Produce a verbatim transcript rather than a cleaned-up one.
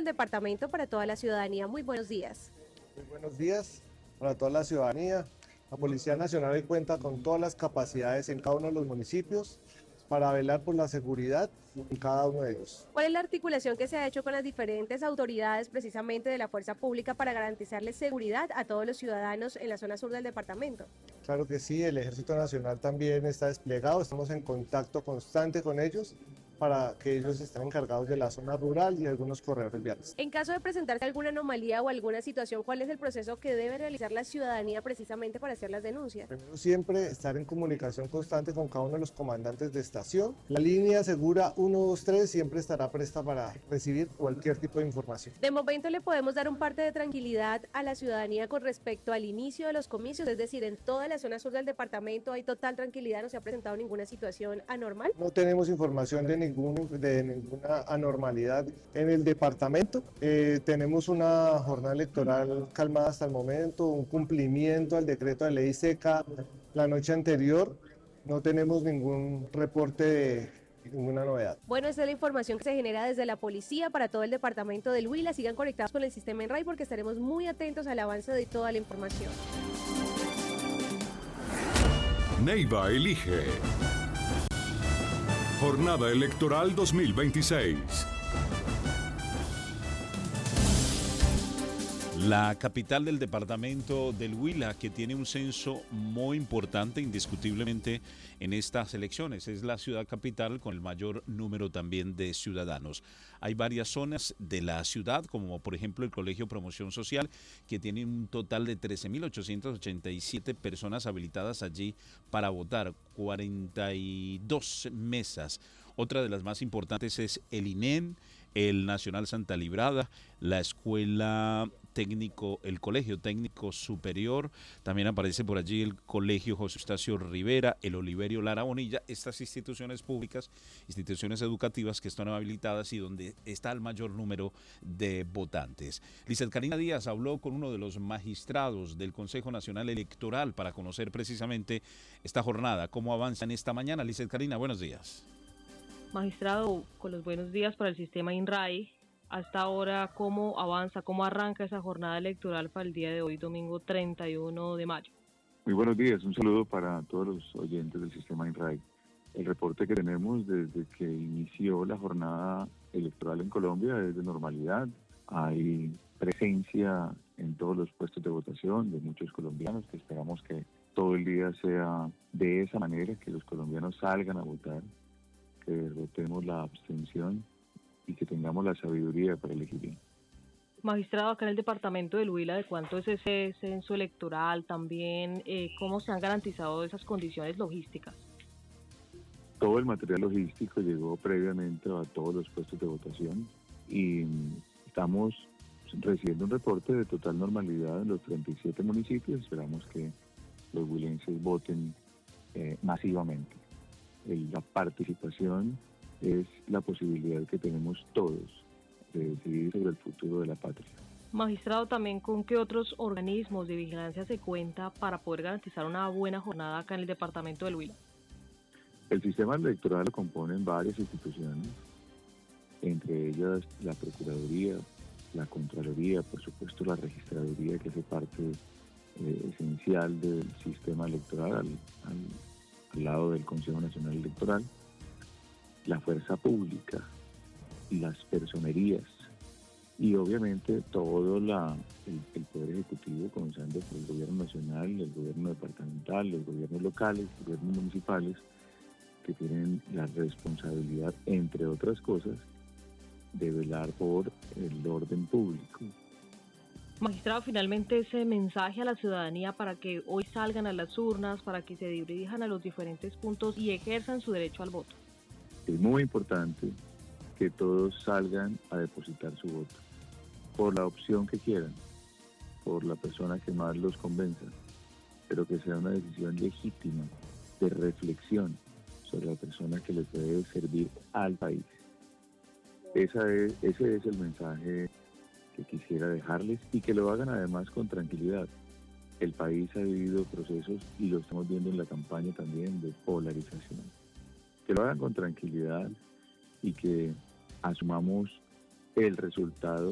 del departamento para toda la ciudadanía. Muy buenos días. Muy buenos días para toda la ciudadanía. La Policía Nacional cuenta con todas las capacidades en cada uno de los municipios para velar por la seguridad en cada uno de ellos. ¿Cuál es la articulación que se ha hecho con las diferentes autoridades precisamente de la fuerza pública para garantizarles seguridad a todos los ciudadanos en la zona sur del departamento? Claro que sí, el Ejército Nacional también está desplegado, estamos en contacto constante con ellos para que ellos estén encargados de la zona rural y algunos corredores viales. En caso de presentarse alguna anomalía o alguna situación, ¿cuál es el proceso que debe realizar la ciudadanía precisamente para hacer las denuncias? Primero, siempre estar en comunicación constante con cada uno de los comandantes de estación. La línea segura uno dos tres siempre estará presta para recibir cualquier tipo de información. De momento le podemos dar un parte de tranquilidad a la ciudadanía con respecto al inicio de los comicios, es decir, en toda la zona sur del departamento hay total tranquilidad, no se ha presentado ninguna situación anormal. No tenemos información de, ningún, de ninguna anormalidad en el departamento. Eh, tenemos una jornada electoral calmada hasta el momento, un cumplimiento al decreto de ley seca la noche anterior. No tenemos ningún reporte de ninguna novedad. Bueno, esta es la información que se genera desde la policía para todo el departamento del Huila. Sigan conectados con el sistema Enray porque estaremos muy atentos al avance de toda la información. Neiva elige. Jornada Electoral dos mil veintiséis. La capital del departamento del Huila, que tiene un censo muy importante indiscutiblemente en estas elecciones, es la ciudad capital con el mayor número también de ciudadanos. Hay varias zonas de la ciudad, como por ejemplo el Colegio Promoción Social, que tiene un total de trece mil ochocientas ochenta y siete personas habilitadas allí para votar, cuarenta y dos mesas. Otra de las más importantes es el I N E M, el Nacional Santa Librada, la Escuela Técnico, el Colegio Técnico Superior, también aparece por allí el Colegio José Eustacio Rivera, el Oliverio Lara Bonilla, estas instituciones públicas, instituciones educativas que están habilitadas y donde está el mayor número de votantes. Lizeth Karina Díaz habló con uno de los magistrados del Consejo Nacional Electoral para conocer precisamente esta jornada, cómo avanza en esta mañana. Lizeth Karina, buenos días. Magistrado, con los buenos días para el sistema INRAI. Hasta ahora, ¿cómo avanza, cómo arranca esa jornada electoral para el día de hoy, domingo treinta y uno de mayo? Muy buenos días, un saludo para todos los oyentes del sistema INRAI. El reporte que tenemos desde que inició la jornada electoral en Colombia es de normalidad. Hay presencia en todos los puestos de votación de muchos colombianos, que esperamos que todo el día sea de esa manera, que los colombianos salgan a votar, que derrotemos la abstención y que tengamos la sabiduría para elegir bien. Magistrado, acá en el departamento del Huila, ¿de cuánto es ese censo electoral? También, eh, ¿cómo se han garantizado esas condiciones logísticas? Todo el material logístico llegó previamente a todos los puestos de votación y estamos recibiendo un reporte de total normalidad en los treinta y siete municipios. Esperamos que los huilenses voten eh, masivamente. La participación es la posibilidad que tenemos todos de decidir sobre el futuro de la patria. Magistrado, también ¿con qué otros organismos de vigilancia se cuenta para poder garantizar una buena jornada acá en el departamento del Huila? El sistema electoral lo componen varias instituciones, entre ellas la Procuraduría, la Contraloría, por supuesto la Registraduría, que hace parte eh, esencial del sistema electoral al, al al lado del Consejo Nacional Electoral, la fuerza pública, las personerías y obviamente todo la, el, el Poder Ejecutivo, comenzando por el Gobierno Nacional, el Gobierno Departamental, los gobiernos locales, los gobiernos municipales, que tienen la responsabilidad, entre otras cosas, de velar por el orden público. Magistrado, finalmente ese mensaje a la ciudadanía para que hoy salgan a las urnas, para que se dirijan a los diferentes puntos y ejerzan su derecho al voto. Es muy importante que todos salgan a depositar su voto, por la opción que quieran, por la persona que más los convenza, pero que sea una decisión legítima, de reflexión sobre la persona que le puede servir al país. Esa es, ese es el mensaje que quisiera dejarles y que lo hagan además con tranquilidad. El país ha vivido procesos y lo estamos viendo en la campaña también de polarización. Que lo hagan con tranquilidad y que asumamos el resultado